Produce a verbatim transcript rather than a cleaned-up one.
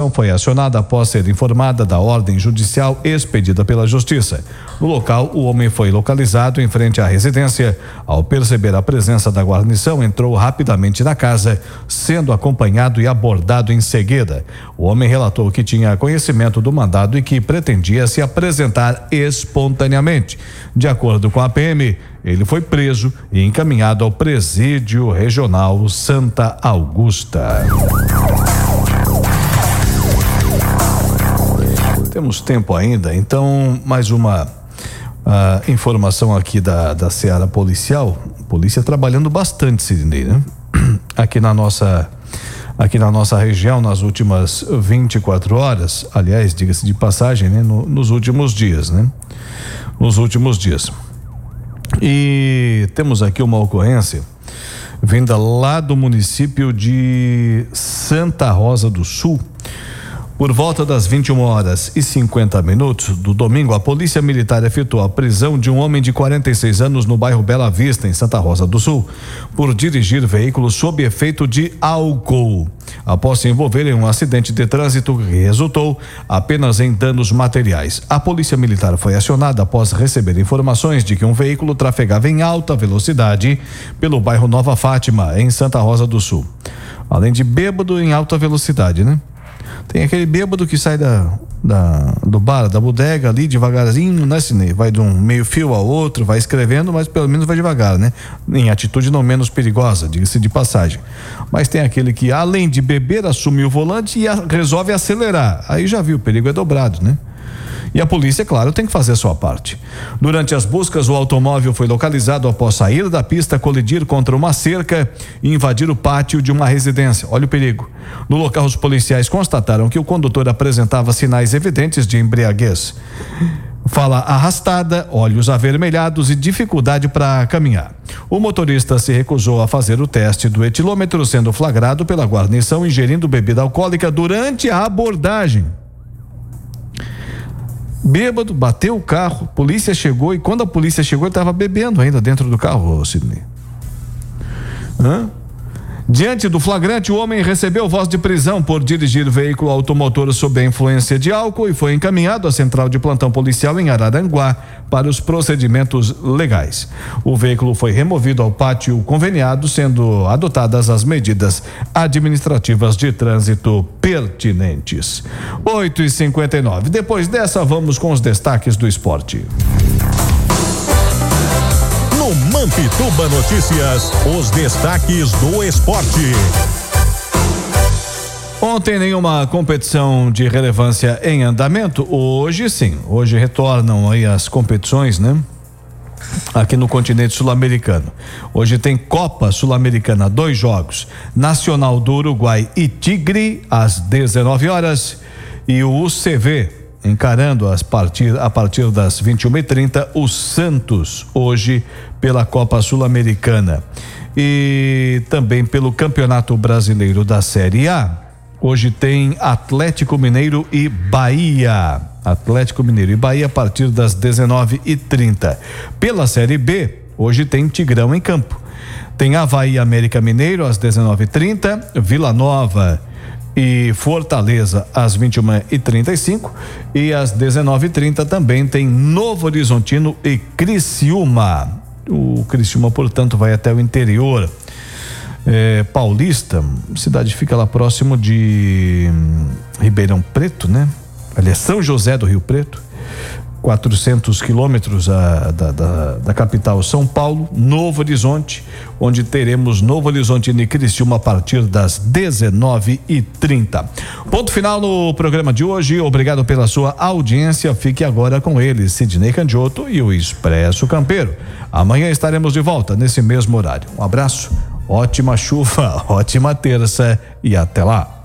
guarnição foi acionada após ser informada da ordem judicial expedida pela Justiça. No local, o homem foi localizado em frente à residência. Ao perceber a presença da guarnição, entrou rapidamente na casa, sendo acompanhado e abordado em seguida. O homem relatou que tinha conhecimento do mandado e que pretendia se apresentar espontaneamente. De acordo com a P M, ele foi preso e encaminhado ao Presídio Regional Santa Augusta. Temos tempo ainda, então mais uma uh, informação aqui da, da Seara Policial. Polícia trabalhando bastante, Sidney, né? Aqui na nossa, aqui na nossa região, nas últimas vinte e quatro horas, aliás, diga-se de passagem, né? No, nos últimos dias, né? Nos últimos dias. E temos aqui uma ocorrência vinda lá do município de Santa Rosa do Sul. Por volta das vinte e uma horas e cinquenta minutos do domingo, a Polícia Militar efetuou a prisão de um homem de quarenta e seis anos no bairro Bela Vista, em Santa Rosa do Sul, por dirigir veículo sob efeito de álcool, após se envolver em um acidente de trânsito que resultou apenas em danos materiais. A Polícia Militar foi acionada após receber informações de que um veículo trafegava em alta velocidade pelo bairro Nova Fátima, em Santa Rosa do Sul. Além de bêbado em alta velocidade, né? Tem aquele bêbado que sai da, da, do bar, da bodega ali devagarzinho, né, Cine? Vai de um meio fio ao outro, vai escrevendo, mas pelo menos vai devagar, né? Em atitude não menos perigosa, diga-se de passagem. Mas tem aquele que, além de beber, assume o volante e a, resolve acelerar. Aí já viu, o perigo é dobrado, né? E a polícia, claro, tem que fazer a sua parte. Durante as buscas, o automóvel foi localizado após sair da pista, colidir contra uma cerca e invadir o pátio de uma residência. Olha o perigo. No local, os policiais constataram que o condutor apresentava sinais evidentes de embriaguez. Fala arrastada, olhos avermelhados e dificuldade para caminhar. O motorista se recusou a fazer o teste do etilômetro, sendo flagrado pela guarnição ingerindo bebida alcoólica durante a abordagem. Bêbado, bateu o carro, polícia chegou e quando a polícia chegou ele estava bebendo ainda dentro do carro, Sidney. Hã? Diante do flagrante, o homem recebeu voz de prisão por dirigir veículo automotor sob a influência de álcool e foi encaminhado à central de plantão policial em Araranguá para os procedimentos legais. O veículo foi removido ao pátio conveniado, sendo adotadas as medidas administrativas de trânsito pertinentes. oito e cinquenta e nove. Depois dessa, vamos com os destaques do esporte. No Mampituba Notícias, os destaques do esporte. Ontem nenhuma competição de relevância em andamento, hoje sim, hoje retornam aí as competições, né? Aqui no continente sul-americano. Hoje tem Copa Sul-Americana, dois jogos, Nacional do Uruguai e Tigre às dezenove horas e o U C V encarando as partir, a partir das vinte e uma e trinta o Santos, hoje pela Copa Sul-Americana e também pelo Campeonato Brasileiro da Série A. Hoje tem Atlético Mineiro e Bahia. Atlético Mineiro e Bahia a partir das dezenove e trinta. Pela Série B, hoje tem Tigrão em campo. Tem Avaí e América Mineiro às dezenove e trinta, Vila Nova e Fortaleza às vinte e uma e trinta e cinco e às dezenove e trinta também tem Novo Horizontino e Criciúma. O Criciúma, portanto, vai até o interior é, paulista, cidade fica lá próximo de hum, Ribeirão Preto, né? Ali é São José do Rio Preto, quatrocentos quilômetros a, da, da, da capital São Paulo. Novo Horizonte, onde teremos Novo Horizonte e Criciúma a partir das dezenove e trinta. Ponto final no programa de hoje. Obrigado pela sua audiência. Fique agora com eles, Sidney Candioto e o Expresso Campeiro. Amanhã estaremos de volta nesse mesmo horário. Um abraço, ótima chuva, ótima terça e até lá.